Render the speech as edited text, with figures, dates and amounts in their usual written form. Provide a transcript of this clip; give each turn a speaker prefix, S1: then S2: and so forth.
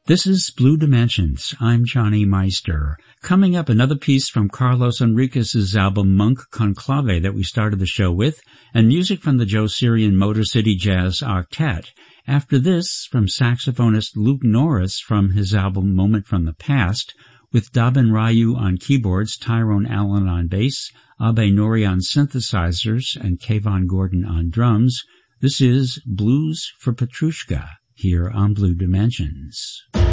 S1: This is Blue Dimensions. I'm Johnny Meister. Coming up, another piece from Carlos Enriquez's album Monk Conclave that we started the show with, and music from the Joe Syrian Motor City Jazz Octet. After this, from saxophonist Luke Norris from his album Moment from the Past, with Dabin Ryu on keyboards, Tyrone Allen on bass, Abe Nori on synthesizers, and Kayvon Gordon on drums. This is Blues for Petrushka, here on Blue Dimensions.